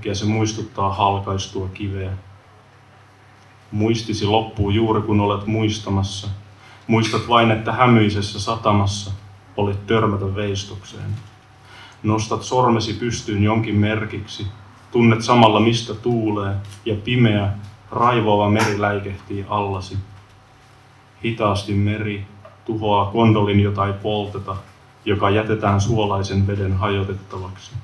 yhtäkkiä se muistuttaa halkaistua kiveä. Muistisi loppuu juuri kun olet muistamassa. Muistat vain, että hämyisessä satamassa olit törmätä veistokseen. Nostat sormesi pystyyn jonkin merkiksi. Tunnet samalla mistä tuulee ja pimeä, raivoava meri läikehtii allasi. Hitaasti meri tuhoaa kondolin, jota ei polteta, joka jätetään suolaisen veden hajotettavaksi.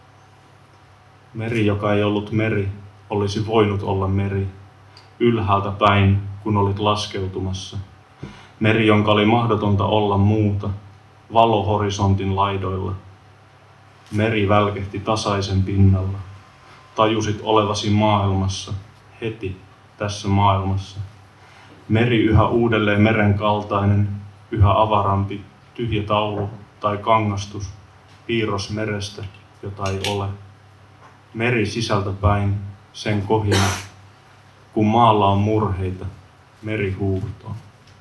Meri, joka ei ollut meri, olisi voinut olla meri, ylhäältä päin, kun olit laskeutumassa. Meri, jonka oli mahdotonta olla muuta, valo horisontin laidoilla. Meri välkehti tasaisen pinnalla. Tajusit olevasi maailmassa, heti tässä maailmassa. Meri yhä uudelleen meren kaltainen, yhä avarampi, tyhjä taulu tai kangastus, piirros merestä, jota ei ole. Meri sisältä päin, sen kohina, kun maalla on murheita, meri huuhtoo.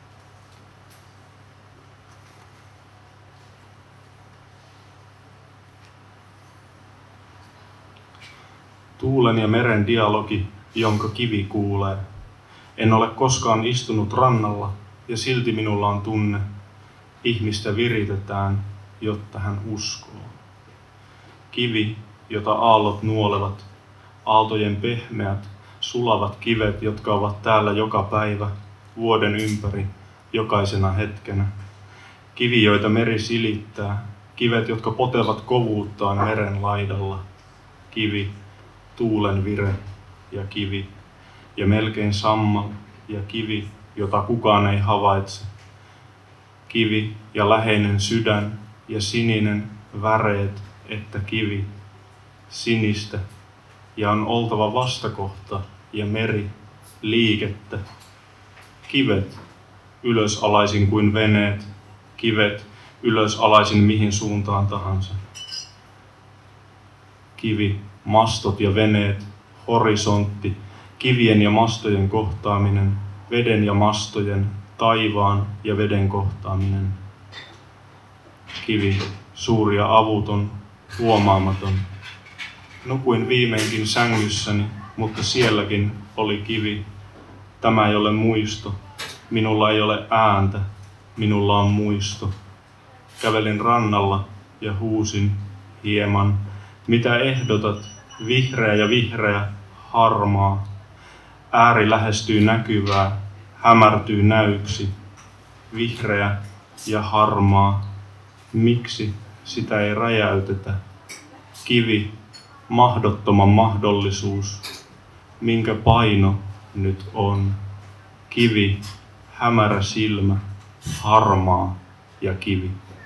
Tuulen ja meren dialogi, jonka kivi kuulee. En ole koskaan istunut rannalla ja silti minulla on tunne. Ihmistä viritetään, jotta hän uskoo. Kivi, jota aallot nuolevat, aaltojen pehmeät, sulavat kivet, jotka ovat täällä joka päivä, vuoden ympäri, jokaisena hetkenä. Kivi, joita meri silittää, kivet, jotka potevat kovuuttaan meren laidalla. Kivi, tuulen vire ja kivi, ja melkein sammal ja kivi, jota kukaan ei havaitse. Kivi ja läheinen sydän ja sininen väreet, että kivi, sinistä, ja on oltava vastakohta ja meri, liikettä. Kivet, ylösalaisin kuin veneet, kivet, ylösalaisin mihin suuntaan tahansa. Kivi, mastot ja veneet, horisontti, kivien ja mastojen kohtaaminen, veden ja mastojen, taivaan ja veden kohtaaminen. Kivi, suuri ja avuton, huomaamaton. Nukuin viimeinkin sängyssäni, mutta sielläkin oli kivi. Tämä ei ole muisto. Minulla ei ole ääntä. Minulla on muisto. Kävelin rannalla ja huusin hieman. Mitä ehdotat? Vihreä ja vihreä, harmaa. Ääri lähestyy näkyvää, hämärtyy näyksi. Vihreä ja harmaa. Miksi sitä ei räjäytetä? Kivi, mahdottoman mahdollisuus. Minkä paino nyt on? Kivi, hämärä silmä, harmaa ja kivi.